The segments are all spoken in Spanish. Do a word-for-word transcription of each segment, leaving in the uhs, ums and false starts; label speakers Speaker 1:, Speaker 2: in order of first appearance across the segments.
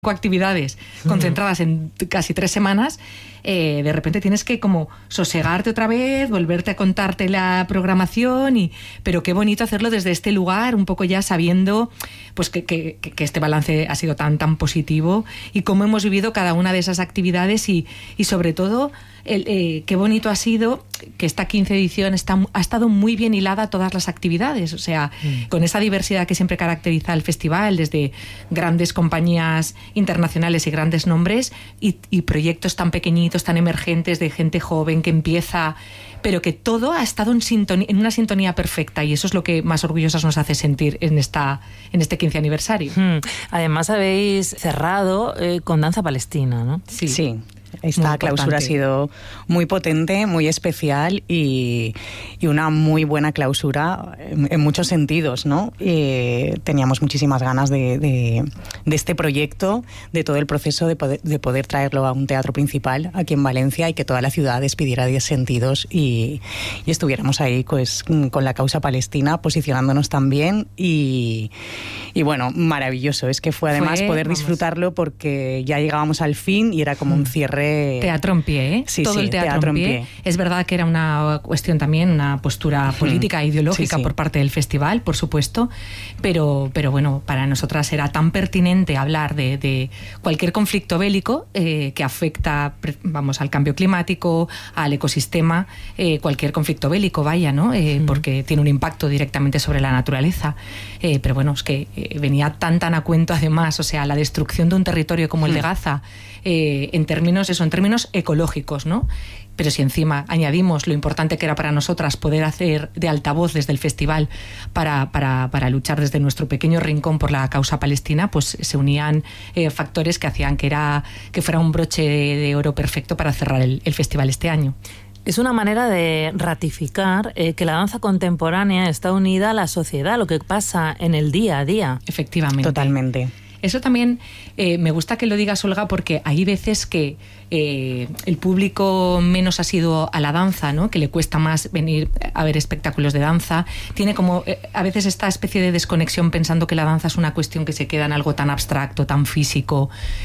Speaker 1: actividades concentradas en casi tres semanas, eh, de repente tienes que como sosegarte otra vez, volverte a contarte la programación, y pero qué bonito hacerlo desde este lugar, un poco ya sabiendo pues que, que, que este balance ha sido tan tan positivo y cómo hemos vivido cada una de esas actividades y, y sobre todo el, eh, qué bonito ha sido que esta quince edición está, ha estado muy bien hilada a todas las actividades, o sea, mm. con esa diversidad que siempre caracteriza el festival, desde grandes compañías internacionales y grandes nombres y, y proyectos tan pequeñitos, tan emergentes, de gente joven que empieza, pero que todo ha estado en, sintonía, en una sintonía perfecta, y eso es lo que más orgullosas nos hace sentir en, esta, en este quince aniversario.
Speaker 2: Mm. Además habéis cerrado eh, con danza palestina, ¿no?
Speaker 3: Sí. Sí. Esta clausura ha sido muy potente, muy especial y, y una muy buena clausura en, en muchos sentidos, ¿no? Eh, teníamos muchísimas ganas de, de, de este proyecto, de todo el proceso de poder, de poder traerlo a un teatro principal aquí en Valencia y que toda la ciudad despidiera diez sentidos y, y estuviéramos ahí pues, con la causa palestina, posicionándonos también y, y bueno, maravilloso. Es que fue además fue, poder vamos. disfrutarlo porque ya llegábamos al fin y era como un cierre.
Speaker 1: Teatro en pie, ¿eh?
Speaker 3: Sí,
Speaker 1: todo
Speaker 3: sí,
Speaker 1: el teatro, teatro en, pie. en pie. Es verdad que era una cuestión también, una postura política, ideológica sí, sí. por parte del festival, por supuesto, pero, pero bueno, para nosotras era tan pertinente hablar de, de cualquier conflicto bélico eh, que afecta, vamos, al cambio climático, al ecosistema, eh, cualquier conflicto bélico, vaya, ¿no? Eh, mm. Porque tiene un impacto directamente sobre la naturaleza. Eh, pero bueno, es que eh, venía tan tan a cuento además, o sea, la destrucción de un territorio como el mm. de Gaza, eh, en términos eso, en términos ecológicos, ¿no? Pero si encima añadimos lo importante que era para nosotras poder hacer de altavoz desde el festival para, para, para luchar desde nuestro pequeño rincón por la causa palestina, pues se unían eh, factores que hacían que, era, que fuera un broche de, de oro perfecto para cerrar el, el festival este año.
Speaker 2: Es una manera de ratificar eh, que la danza contemporánea está unida a la sociedad, lo que pasa en el día a día.
Speaker 1: Efectivamente.
Speaker 3: Totalmente.
Speaker 1: Eso también eh, me gusta que lo digas, Olga, porque hay veces que eh, el público menos asiduo a la danza, ¿no? Que le cuesta más venir a ver espectáculos de danza, tiene como eh, a veces esta especie de desconexión pensando que la danza es una cuestión que se queda en algo tan abstracto, tan físico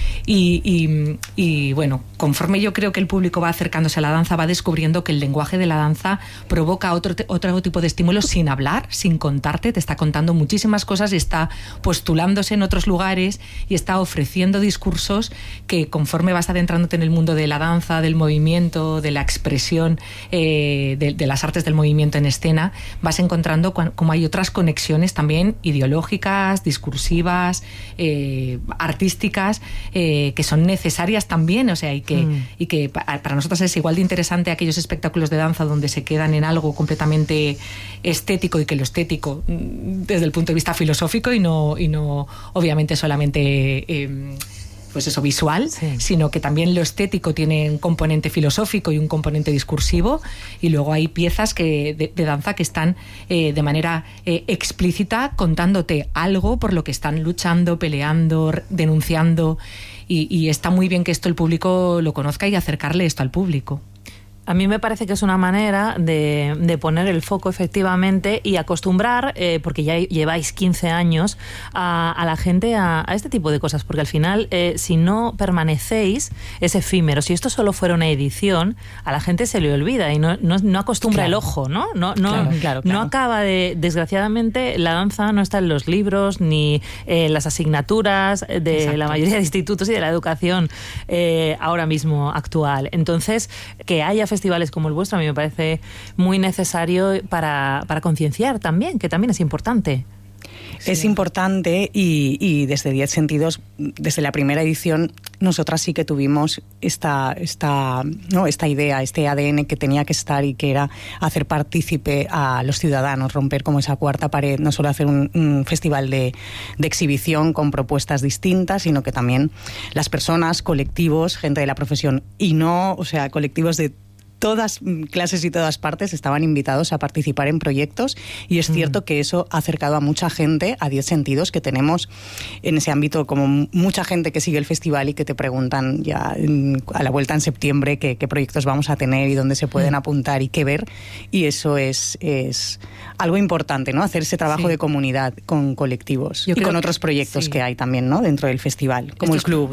Speaker 1: y, y, y bueno, conforme yo creo que el público va acercándose a la danza, va descubriendo que el lenguaje de la danza provoca otro, otro tipo de estímulos sin hablar, sin contarte, te está contando muchísimas cosas y está postulándose en otros lugares y está ofreciendo discursos que conforme vas adentrándote en el mundo de la danza, del movimiento, de la expresión, eh, de, de las artes del movimiento en escena, vas encontrando como hay otras conexiones también ideológicas, discursivas, eh, artísticas, eh, que son necesarias también, o sea, y que, mm. y que para nosotros es igual de interesante aquellos espectáculos de danza donde se quedan en algo completamente estético y que lo estético desde el punto de vista filosófico y no, y no obviamente solamente eh, pues eso, visual, sí. sino que también lo estético tiene un componente filosófico y un componente discursivo, y luego hay piezas que, de, de danza que están eh, de manera eh, explícita contándote algo por lo que están luchando, peleando, denunciando, y, y está muy bien que esto el público lo conozca y acercarle esto al público.
Speaker 2: A mí me parece que es una manera de, de poner el foco efectivamente y acostumbrar, eh, porque ya lleváis quince años, a, a la gente a, a este tipo de cosas, porque al final, eh, si no permanecéis, es efímero. Si esto solo fuera una edición, a la gente se le olvida y no, no, no acostumbra claro. el ojo, ¿no? No, no, claro, claro, claro. no acaba de... Desgraciadamente, la danza no está en los libros ni en las asignaturas de Exacto. la mayoría de institutos y de la educación eh, ahora mismo actual. Entonces, que haya festivales como el vuestro a mí me parece muy necesario para, para concienciar también, que también es importante.
Speaker 3: Sí. Es importante y, y desde diez sentidos, desde la primera edición, nosotras sí que tuvimos esta, esta, ¿no? esta idea, este A D N que tenía que estar y que era hacer partícipe a los ciudadanos, romper como esa cuarta pared, no solo hacer un, un festival de, de exhibición con propuestas distintas, sino que también las personas, colectivos, gente de la profesión y no, o sea, colectivos de todas clases y todas partes estaban invitados a participar en proyectos y es mm. cierto que eso ha acercado a mucha gente a diez sentidos, que tenemos en ese ámbito como mucha gente que sigue el festival y que te preguntan ya a la vuelta en septiembre qué, qué proyectos vamos a tener y dónde se pueden mm. apuntar y qué ver, y eso es, es algo importante, ¿no? Hacer ese trabajo sí. de comunidad con colectivos Yo y con otros proyectos sí. que hay también, ¿no? Dentro del festival, como Estos, el club